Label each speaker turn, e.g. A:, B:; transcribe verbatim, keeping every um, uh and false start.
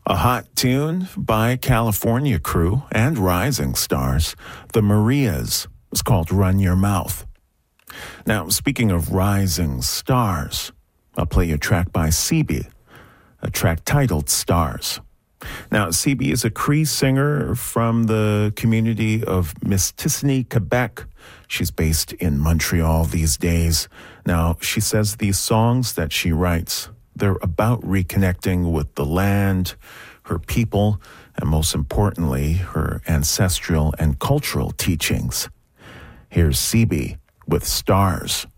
A: A hot tune by California crew and rising stars, the Marias. It's called Run Your Mouth. Now, speaking of rising stars, I'll play you a track by C B, a track titled Stars. Now, C B is a Cree singer from the community of Mistassini, Quebec. She's based in Montreal these days. Now, she says these songs that she writes, they're about reconnecting with the land, her people, and most importantly, her ancestral and cultural teachings. Here's C B with Stars.